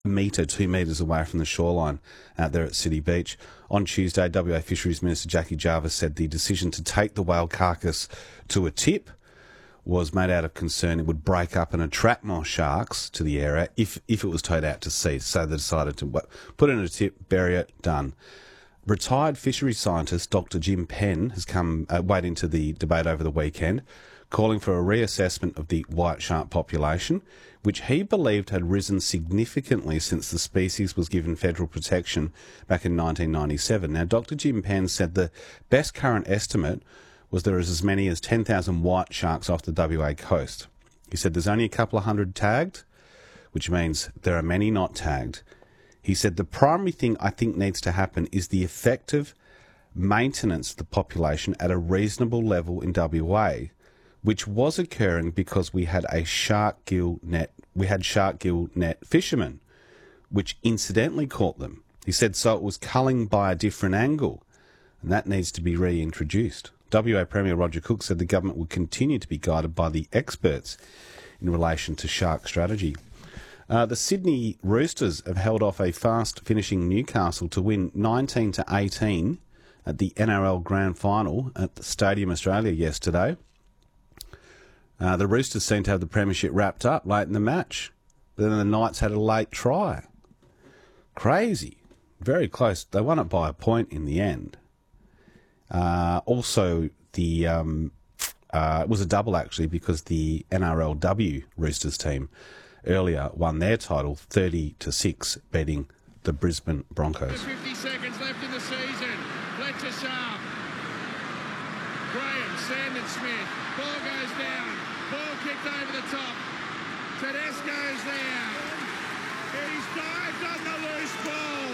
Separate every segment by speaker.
Speaker 1: metre, 2 metres away from the shoreline out there at City Beach. On Tuesday, WA Fisheries Minister Jackie Jarvis said the decision to take the whale carcass to a tip was made out of concern it would break up and attract more sharks to the area if it was towed out to sea. So they decided to put it in a tip, bury it, done. Retired fisheries scientist Dr Jim Penn has come weighed into the debate over the weekend, calling for a reassessment of the white shark population, which he believed had risen significantly since the species was given federal protection back in 1997. Now, Dr Jim Penn said the best current estimate was there is as many as 10,000 white sharks off the WA coast. He said there's only a couple of hundred tagged, which means there are many not tagged. He said the primary thing I think needs to happen is the effective maintenance of the population at a reasonable level in WA, which was occurring because we had shark gill net fishermen, which incidentally caught them. He said so it was culling by a different angle, and that needs to be reintroduced. WA Premier Roger Cook said the government would continue to be guided by the experts in relation to shark strategy. The Sydney Roosters have held off a fast-finishing Newcastle to win 19-18 at the NRL Grand Final at the Stadium Australia yesterday. The Roosters seemed to have the premiership wrapped up late in the match, but then the Knights had a late try. Crazy. Very close. They won it by a point in the end. Also, it was a double actually because the NRLW Roosters team earlier won their title 30-6, beating the Brisbane Broncos.
Speaker 2: 50 seconds left in the season. Fletcher Sharp. Graham, Sandon Smith. Ball goes down. Ball kicked over the top. Tedesco's there. He's dived on the loose ball.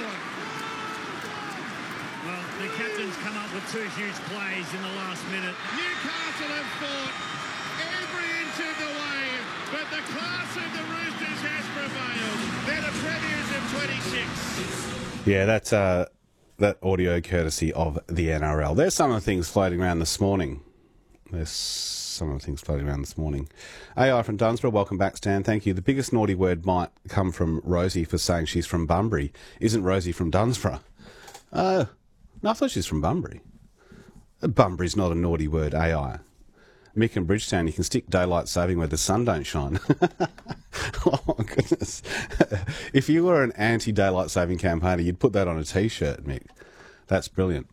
Speaker 3: Well, the captain's come up with 2 huge plays in the last minute.
Speaker 2: Newcastle have fought every inch of the way, but the class of the Roosters has prevailed. They're the premiers of 26.
Speaker 1: Yeah, that's that audio courtesy of the NRL. There's some of the things floating around this morning. AI from Dunsborough, welcome back, Stan. Thank you. The biggest naughty word might come from Rosie for saying she's from Bunbury. Isn't Rosie from Dunsborough? No, I thought she's from Bunbury. Bunbury's not a naughty word, AI. Mick and Bridgetown, you can stick daylight saving where the sun don't shine. Oh, my goodness. If you were an anti-daylight saving campaigner, you'd put that on a T-shirt, Mick. That's brilliant.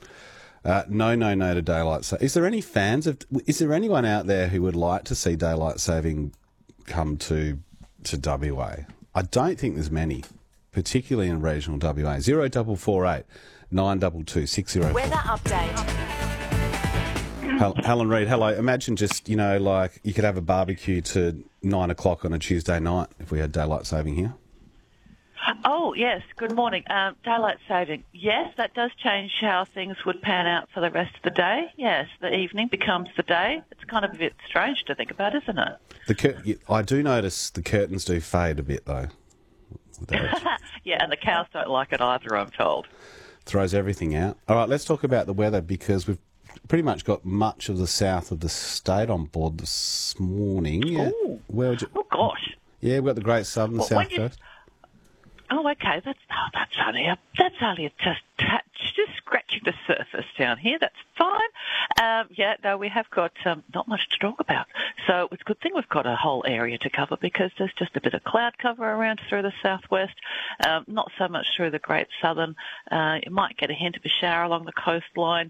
Speaker 1: No to daylight saving. Is there anyone out there who would like to see daylight saving come to WA? I don't think there's many, particularly in regional WA. 0448 922 604.
Speaker 4: Weather update.
Speaker 1: Helen Reid, hello. Imagine just, like you could have a barbecue to 9 o'clock on a Tuesday night if we had daylight saving here.
Speaker 5: Oh, yes. Good morning. Daylight saving. Yes, that does change how things would pan out for the rest of the day. Yes, the evening becomes the day. It's kind of a bit strange to think about, isn't it?
Speaker 1: I do notice the curtains do fade a bit, though.
Speaker 5: Yeah, and the cows don't like it either, I'm told.
Speaker 1: Throws everything out. All right, let's talk about the weather because we've pretty much got much of the south of the state on board this morning. Yeah.
Speaker 5: Oh, gosh.
Speaker 1: Yeah, we've got the Great Southern South Coast.
Speaker 5: Oh, okay. That's only just scratching the surface down here. That's fine. We have got not much to talk about. So it's a good thing we've got a whole area to cover because there's just a bit of cloud cover around through the southwest, not so much through the Great Southern. You might get a hint of a shower along the coastline.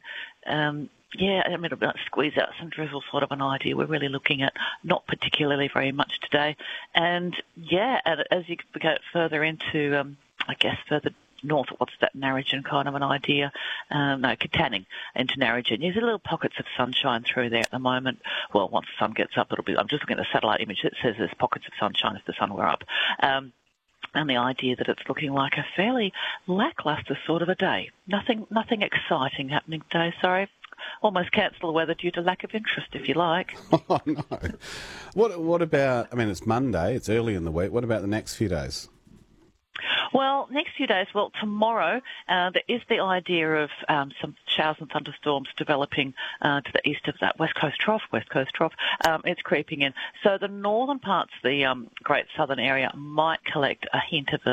Speaker 5: It'll squeeze out some drizzle, sort of an idea. We're really looking at not particularly very much today. And as you go further into, further north, what's that, Narrogin kind of an idea? Katanning into Narrogin. There's little pockets of sunshine through there at the moment. Well, once the sun gets up, I'm just looking at a satellite image that says there's pockets of sunshine if the sun were up. And the idea that it's looking like a fairly lacklustre sort of a day. Nothing exciting happening today, sorry. Almost cancel the weather due to lack of interest, if you like.
Speaker 1: Oh, no. What about, it's Monday, it's early in the week. What about the next few days?
Speaker 5: Well, next few days, tomorrow there is the idea of some showers and thunderstorms developing to the east of that West Coast Trough. It's creeping in. So the northern parts of the Great Southern area might collect a hint of